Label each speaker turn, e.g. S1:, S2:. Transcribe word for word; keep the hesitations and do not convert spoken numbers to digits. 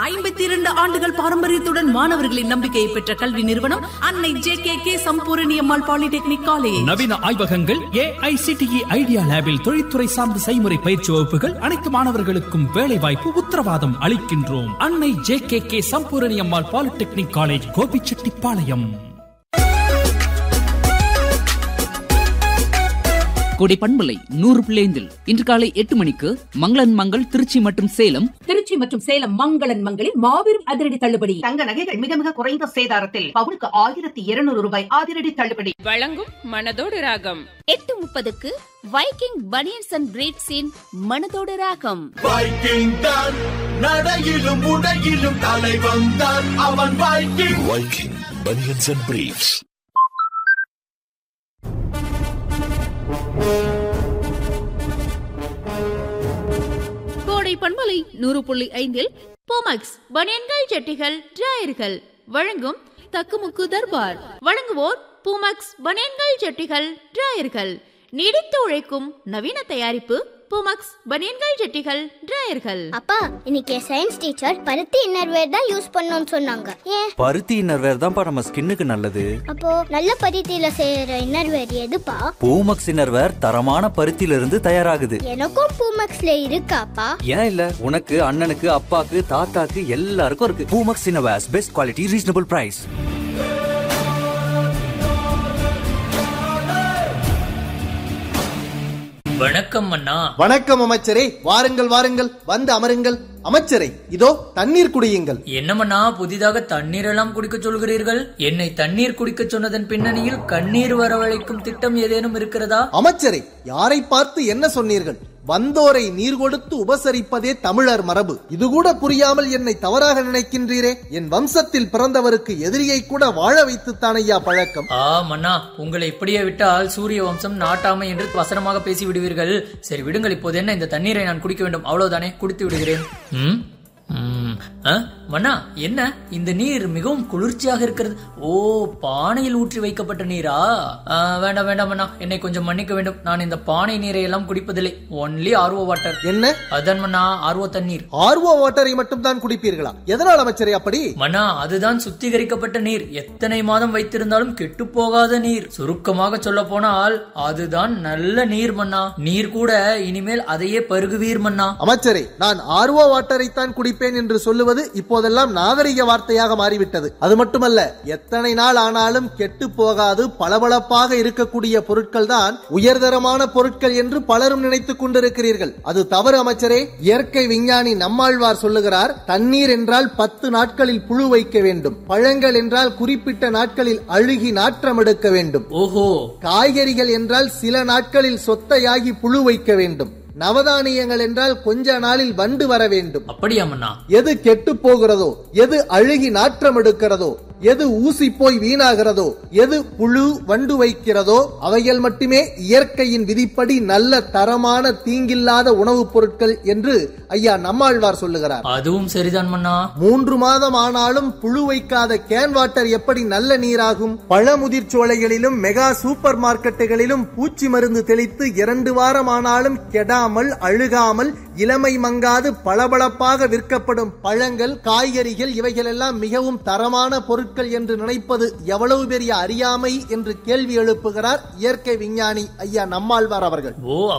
S1: ஐம்பத்தி இரண்டு ஆண்டுகள் பாரம்பரியத்துடன் மாணவர்களின் நம்பிக்கையை பெற்ற கல்வி நிறுவனம் அன்னை ஜே கே கே சம்பூரணி அம்மாள் பாலிடெக்னிக் காலேஜ்.
S2: நவீன ஆய்வகங்கள், ஏ ஐ சி டி இ ஐடியா லேபில் தொழில்துறை சார்ந்த செய்முறை பயிற்சி வகுப்புகள், அனைத்து மாணவர்களுக்கும் வேலை வாய்ப்பு உத்தரவாதம் அளிக்கின்றோம். அன்னை ஜே கே கே சம்பூரணி அம்மாள் பாலிடெக்னிக் காலேஜ், கோபிச்செட்டிப்பாளையம்.
S3: கோடை பண்பலை நூறு பிள்ளைந்தில் இன்று காலை எட்டு மணிக்கு மங்களன் மங்கள் திருச்சி மற்றும் சேலம்
S4: திருச்சி மற்றும் சேலம் மங்களன் மங்களில் மாபெரும் அதிரடி தள்ளுபடி.
S5: தங்க நகைகள் மிக மிக குறைந்த சேதாரத்தில் பவுனுக்கு ஆயிரத்தி இருநூறு ரூபாய் அதிரடி தள்ளுபடி.
S6: வழங்கும் மனதோடு ராகம்.
S7: எட்டு முப்பதுக்கு வைக்கிங் பனியன்ஸ் அண்ட் பிரீட்ஸின் மனதோடு ராகம்.
S8: வைக்கிங் தான் நடையிலும் உடையிலும் தலைவன் தான் அவன். Viking Viking banians and breeds.
S7: கோடை பண்பலை நூறு புள்ளி ஐந்தில் போமக்ஸ் பனியன்கள் ஜட்டிகள் டிராயர்கள் வழங்கும் தக்குமுக்கு தர்பார். வழங்குவோர் பூமக்ஸ் பனியன்கள் ஜட்டிகள் டிராயர்கள். நீடித்து உழைக்கும் நவீன தயாரிப்பு பூமக்ஸ் பனியன்கள் ஜட்டிகள் டிராயர்கள்.
S9: அப்பா, இன்னைக்கு சயின்ஸ் டீச்சர் பருத்தி இன்னர்வேர் தான் யூஸ் பண்ணணும்னு சொன்னாங்க. ஏன்?
S10: பருத்தி இன்னர்வேர் தான்ப்பா நம்ம ஸ்கின்னுக்கு நல்லது.
S9: அப்போ நல்ல பருத்தியில செய்யற இன்னர்வேர் எதுப்பா?
S10: பூமக்ஸ் இன்னர்வேர் தரமான பருத்தியில இருந்து தயாராகுது.
S9: எனக்கும் பூமக்ஸ்ல இருக்காப்பா?
S10: ஏன் இல்ல, உனக்கு, அண்ணனுக்கு, அப்பாக்கு, தாத்தாக்கு எல்லாருக்கும் இருக்கு. Poomex innerwears, best quality, reasonable price.
S11: வணக்கம் அண்ணா.
S12: வணக்கம் அமைச்சரே, வாருங்கள் வாருங்கள், வந்து அமருங்கள். அமைச்சரே, இதோ தண்ணீர் குடியுங்கள்.
S11: என்னமண்ணா புதிதாக தண்ணீர் எல்லாம் குடிக்க சொல்கிறீர்கள்? என்னை தண்ணீர் குடிக்க சொன்னதன் பின்னணியில் கண்ணீர் வரவழைக்கும் திட்டம் ஏதேனும் இருக்கிறதா?
S12: அமைச்சரே, யாரை பார்த்து என்ன சொன்னீர்கள்? வந்தோரை நீர் கொடுத்து உபசரிப்பதே தமிழர் மரபு. இது கூட புரியாமல் என்னை தவறாக நினைக்கின்றீரே? என் வம்சத்தில் பிறந்தவருக்கு எதிரியை கூட வாழ வைத்துத்தான் ஐயா பழக்கம்.
S11: ஆ மன்னா, உங்களை இப்படியே விட்டால் சூரிய வம்சம் நாட்டாமை என்று வசனமாக பேசி விடுவீர்கள். சரி விடுங்கள், இப்போது என்ன, இந்த தண்ணீரை நான் குடிக்க வேண்டும், அவ்வளவுதானே, குடித்து விடுகிறேன். ம் மன்னா, என்ன இந்த நீர் மிகவும் குளிர்ச்சியாக இருக்கிறது. ஓ, பானையில் ஊற்றி வைக்கப்பட்ட நீரா? வேண்டாம் வேண்டாம் மன்னா, என்னை கொஞ்சம் மன்னிக்க வேண்டும். நான் இந்த பானை நீரை எல்லாம் குடிப்பதில்லை. Only RO water.
S12: என்ன?
S11: அதான் மன்னா, ஆர்வோ தண்ணீர்.
S12: ஆர்வோ வாட்டரை மட்டும் தான் குடிப்பீர்களா? எதனால் அமைச்சரே அப்படி?
S11: மன்னா, அதுதான் சுத்திகரிக்கப்பட்ட நீர். எத்தனை மாதம் வைத்திருந்தாலும் கெட்டு போகாத நீர். சுருக்கமாக சொல்ல போனால் அதுதான் நல்ல நீர் மன்னா. நீர் கூட இனிமேல் அதையே பருகுவீர் மன்னா.
S12: அமைச்சரே, நான் ஆர்வோ வாட்டரை தான் குடிப்பேன் என்று சொல்லுவது இப்போதெல்லாம் நாகரிக வார்த்தையாக மாறிவிட்டது. அது மட்டுமல்ல, எத்தனை நாள் ஆனாலும் கெட்டு போகாது பளபளப்பாக இருக்கக்கூடிய பொருட்கள் தான் உயர்தரமான பொருட்கள் என்று பலரும் நினைத்துக் கொண்டிருக்கிறீர்கள். அது தவறு அமைச்சரே. இயற்கை விஞ்ஞானி நம்மாழ்வார் சொல்லுகிறார், தண்ணீர் என்றால் பத்து நாட்களில் புழு வைக்க வேண்டும், பழங்கள் என்றால் குறிப்பிட்ட நாட்களில் அழுகி நாற்றம் எடுக்க வேண்டும்,
S11: ஓஹோ,
S12: காய்கறிகள் என்றால் சில நாட்களில் சொத்தையாகி புழு வைக்க வேண்டும், நவதானியங்கள் என்றால் கொஞ்ச நாளில் வண்டு வர வேண்டும்.
S11: அப்படியாமண்ணா?
S12: எது கெட்டு போகிறதோ, எது அழுகி நாற்றம் எடுக்கிறதோ, எது ஊசி போய் வீணாகிறதோ, எது புழு வண்டு வைக்கிறதோ அவைகள் மட்டுமே இயற்கையின் விதிப்படி நல்ல தரமான தீங்கில்லாத உணவுப் பொருட்கள் என்று ஐயா நம்மாழ்வார் சொல்லுகிறார்.
S11: அதுவும் சரிதான் மன்னா.
S12: மூன்று மாதம் ஆனாலும் புழு வைக்காத கேன் வாட்டர் எப்படி நல்ல நீராகும்? பழமுதிர் சோலைகளிலும் மெகா சூப்பர் மார்க்கெட்டுகளிலும் பூச்சி மருந்து தெளித்து இரண்டு வாரம் ஆனாலும் கெடாமல் அழுகாமல் இளமை மங்காது பளபளப்பாக விற்கப்படும் பழங்கள், காய்கறிகள் இவைகள் எல்லாம் மிகவும் தரமான பொருட்கள் என்று நினைப்பது எவ்வளவு பெரிய அறியாமை என்று கேள்வி எழுப்புகிறார் இயற்கை விஞ்ஞானி ஐயா நம்மாழ்வார் அவர்கள்.
S11: ஓ,